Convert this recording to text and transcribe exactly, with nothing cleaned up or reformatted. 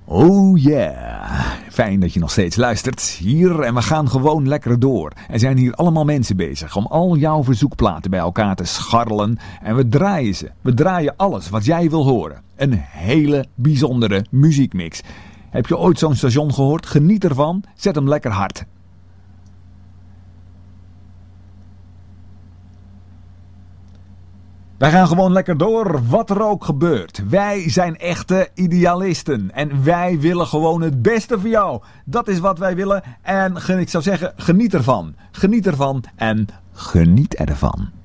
Oh yeah, fijn dat je nog steeds luistert hier en we gaan gewoon lekker door. Er zijn hier allemaal mensen bezig om al jouw verzoekplaten bij elkaar te scharrelen en we draaien ze. We draaien alles wat jij wil horen. Een hele bijzondere muziekmix. Heb je ooit zo'n station gehoord? Geniet ervan, zet hem lekker hard. Wij gaan gewoon lekker door, wat er ook gebeurt. Wij zijn echte idealisten. En wij willen gewoon het beste voor jou. Dat is wat wij willen. En ik zou zeggen, geniet ervan. Geniet ervan en geniet ervan.